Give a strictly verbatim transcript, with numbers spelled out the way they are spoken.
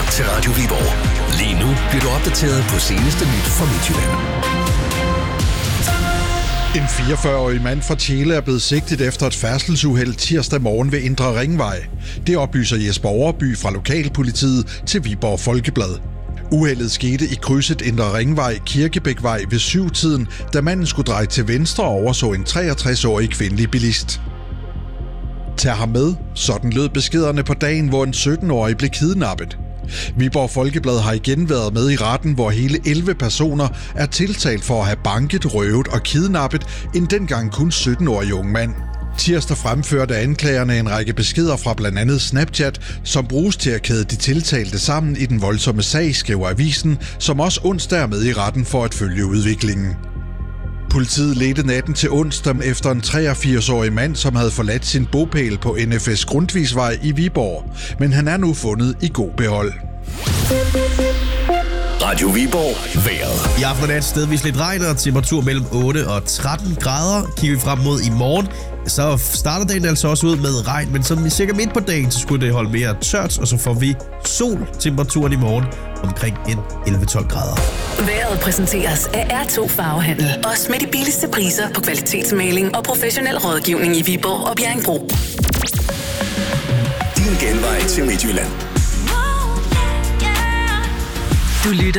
til Radio Viborg. Lige nu bliver du opdateret på seneste nyt fra Midtjylland. En fireogfyrre-årig mand fra Tjele er blevet sigtet efter et færdselsuheld tirsdag morgen ved Indre Ringvej. Det oplyser Jesper Overby fra Lokalpolitiet til Viborg Folkeblad. Uheldet skete i krydset Indre Ringvej Kirkebækvej ved syv-tiden, da manden skulle dreje til venstre og overså en treogtres-årig kvindelig bilist. Tag ham med, sådan lød beskederne på dagen, hvor en sytten-årig blev kidnappet. Viborg Folkeblad har igen været med i retten, hvor hele elleve personer er tiltalt for at have banket, røvet og kidnappet en dengang kun sytten-årig ung mand. Tirsdag fremførte anklagerne en række beskeder fra blandt andet Snapchat, som bruges til at kæde de tiltalte sammen i den voldsomme sag, skriver avisen, som også onsdag er med i retten for at følge udviklingen. Politiet ledte natten til onsdag efter en treogfirs-årig mand, som havde forladt sin bopæl på N F S Grundtvigsvej i Viborg, men han er nu fundet i god behold. Radio Viborg vejret. I aften er et stedvis lidt regn og temperatur mellem otte og tretten grader. Kigger vi frem mod i morgen, så starter dagen altså også ud med regn, men som vi cirka midt på dagen, så skulle det holde mere tørt, og så får vi sol. Temperaturen i morgen omkring en elleve tolv grader. Vejret præsenteres af R to Farvehandel. Også med de billigste priser på kvalitetsmaling og professionel rådgivning i Viborg og Bjerringbro. Din genvej til Midtjylland. Du lytter